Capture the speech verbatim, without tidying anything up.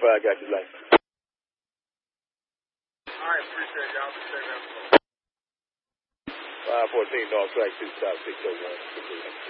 five, got your license. All right, appreciate it, y'all. Stay there. five fourteen North Track, two stop six oh one.